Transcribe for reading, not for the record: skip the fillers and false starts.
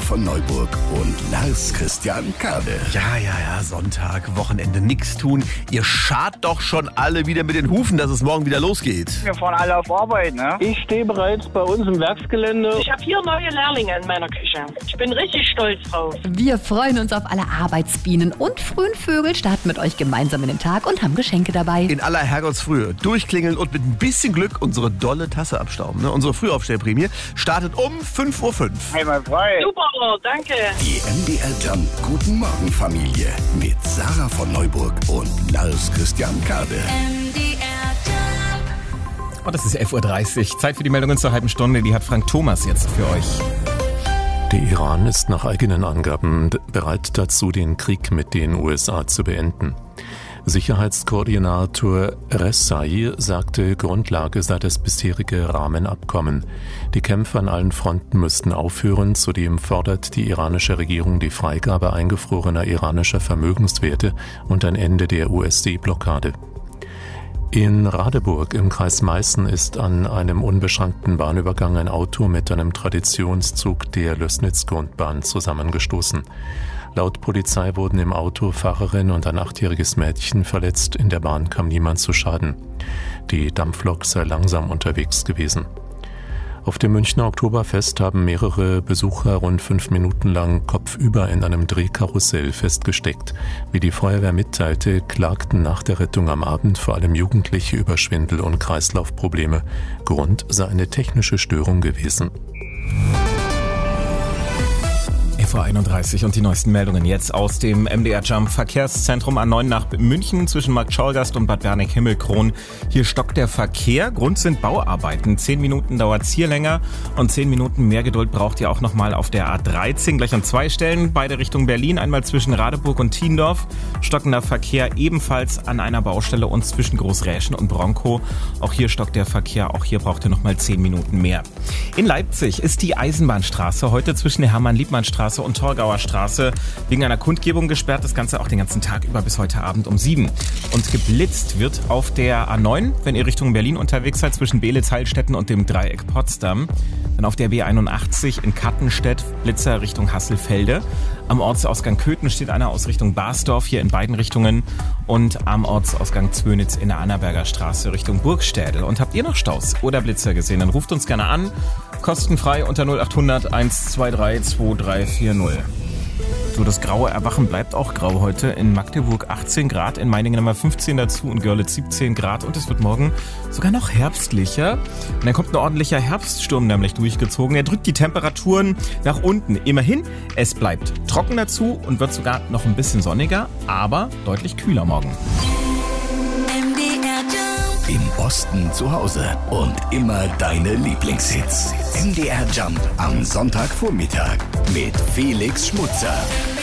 von Neuburg und Lars Christian Kade. Ja, Sonntag, Wochenende, nix tun. Ihr scharrt doch schon alle wieder mit den Hufen, dass es morgen wieder losgeht. Wir fahren alle auf Arbeit, ne? Ich stehe bereits bei uns im Werksgelände. Ich habe 4 neue Lehrlinge in meiner Küche. Ich bin richtig stolz drauf. Wir freuen uns auf alle Arbeitsbienen und frühen Vögel, starten mit euch gemeinsam in den Tag und haben Geschenke dabei. In aller Herrgottsfrühe durchklingeln und mit ein bisschen Glück unsere dolle Tasse abstauben. Ne? Unsere Frühaufstellprämie startet um 5:05 Uhr. Hey, mein Freund. Super, danke. Die MDR Jump Guten Morgen Familie mit Sarah von Neuburg und Lars Christian Kade. Oh, das ist 11:30 Uhr. Zeit für die Meldungen zur halben Stunde. Die hat Frank Thomas jetzt für euch. Der Iran ist nach eigenen Angaben bereit dazu, den Krieg mit den USA zu beenden. Sicherheitskoordinator Rezaei sagte, Grundlage sei das bisherige Rahmenabkommen. Die Kämpfe an allen Fronten müssten aufhören. Zudem fordert die iranische Regierung die Freigabe eingefrorener iranischer Vermögenswerte und ein Ende der USD-Blockade. In Radeburg im Kreis Meißen ist an einem unbeschrankten Bahnübergang ein Auto mit einem Traditionszug der Lößnitz-Grundbahn zusammengestoßen. Laut Polizei wurden im Auto Fahrerin und ein 8-jähriges Mädchen verletzt. In der Bahn kam niemand zu Schaden. Die Dampflok sei langsam unterwegs gewesen. Auf dem Münchner Oktoberfest haben mehrere Besucher rund 5 Minuten lang kopfüber in einem Drehkarussell festgesteckt. Wie die Feuerwehr mitteilte, klagten nach der Rettung am Abend vor allem Jugendliche über Schwindel und Kreislaufprobleme. Grund sei eine technische Störung gewesen. 11:31 Uhr und die neuesten Meldungen jetzt aus dem MDR Jump Verkehrszentrum A9 nach München zwischen Marktschorgast und Bad Berneck-Himmelkron. Hier stockt der Verkehr. Grund sind Bauarbeiten. 10 Minuten dauert's hier länger und 10 Minuten mehr Geduld braucht ihr auch nochmal auf der A13. Gleich an 2 Stellen, beide Richtung Berlin. Einmal zwischen Radeburg und Thiendorf. Stockender Verkehr ebenfalls an einer Baustelle und zwischen Großräschen und Bronkow. Auch hier stockt der Verkehr. Auch hier braucht ihr nochmal 10 Minuten mehr. In Leipzig ist die Eisenbahnstraße heute zwischen der Hermann-Liebmann-Straße und Torgauer Straße wegen einer Kundgebung gesperrt. Das Ganze auch den ganzen Tag über bis heute Abend um 7. Und geblitzt wird auf der A9, wenn ihr Richtung Berlin unterwegs seid, zwischen Beelitz-Heilstätten und dem Dreieck Potsdam. Dann auf der B81 in Kattenstedt, Blitzer Richtung Hasselfelde. Am Ortsausgang Köthen steht einer aus Richtung Basdorf, hier in beiden Richtungen. Und am Ortsausgang Zwönitz in der Annaberger Straße Richtung Burgstädel. Und habt ihr noch Staus oder Blitzer gesehen, dann ruft uns gerne an. Kostenfrei unter 0800 123 2340. So, das graue Erwachen bleibt auch grau heute. In Magdeburg 18 Grad, in Meiningen haben wir 15 dazu und Görlitz 17 Grad. Und es wird morgen sogar noch herbstlicher. Und dann kommt ein ordentlicher Herbststurm nämlich durchgezogen. Er drückt die Temperaturen nach unten. Immerhin, es bleibt trocken dazu und wird sogar noch ein bisschen sonniger, aber deutlich kühler morgen. Im Osten zu Hause und immer deine Lieblingshits. MDR Jump am Sonntagvormittag mit Felix Schmutzer.